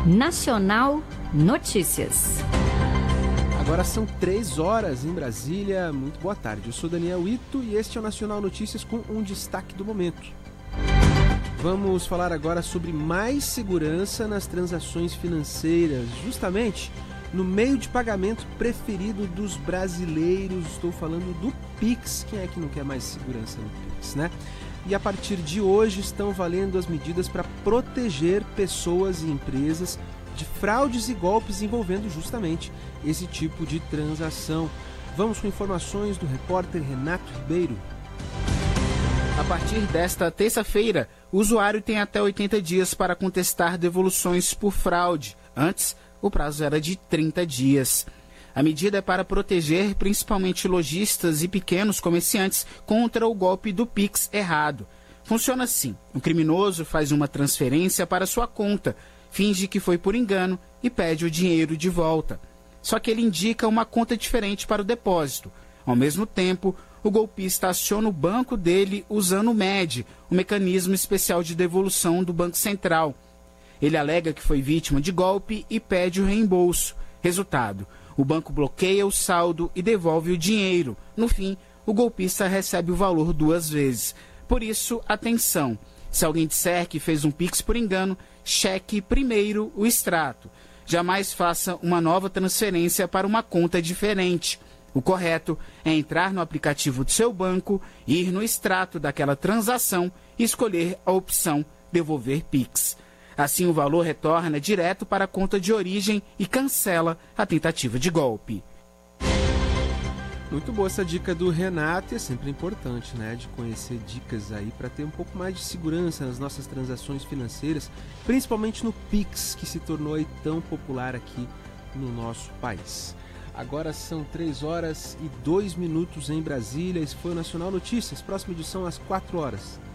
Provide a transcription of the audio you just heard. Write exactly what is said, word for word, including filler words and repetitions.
Nacional Notícias. Agora são três horas em Brasília. Muito boa tarde. Eu sou Daniel Ito e este é o Nacional Notícias com um destaque do momento. Vamos falar agora sobre mais segurança nas transações financeiras, justamente no meio de pagamento preferido dos brasileiros. Estou falando do Pix. Quem é que não quer mais segurança no Pix, né? E a partir de hoje estão valendo as medidas para proteger pessoas e empresas de fraudes e golpes envolvendo justamente esse tipo de transação. Vamos com informações do repórter Renato Ribeiro. A partir desta terça-feira, o usuário tem até oitenta dias para contestar devoluções por fraude. Antes, o prazo era de trinta dias. A medida é para proteger principalmente lojistas e pequenos comerciantes contra o golpe do Pix errado. Funciona assim: o criminoso faz uma transferência para sua conta, finge que foi por engano e pede o dinheiro de volta. Só que ele indica uma conta diferente para o depósito. Ao mesmo tempo, o golpista aciona o banco dele usando o M E D, o mecanismo especial de devolução do Banco Central. Ele alega que foi vítima de golpe e pede o reembolso. Resultado: o banco bloqueia o saldo e devolve o dinheiro. No fim, o golpista recebe o valor duas vezes. Por isso, atenção: se alguém disser que fez um Pix por engano, cheque primeiro o extrato. Jamais faça uma nova transferência para uma conta diferente. O correto é entrar no aplicativo do seu banco, ir no extrato daquela transação e escolher a opção Devolver Pix. Assim, o valor retorna direto para a conta de origem e cancela a tentativa de golpe. Muito boa essa dica do Renato, e é sempre importante, né, de conhecer dicas aí para ter um pouco mais de segurança nas nossas transações financeiras, principalmente no Pix, que se tornou aí tão popular aqui no nosso país. Agora são três horas e dois minutos em Brasília. Esse foi o Nacional Notícias. Próxima edição às quatro horas.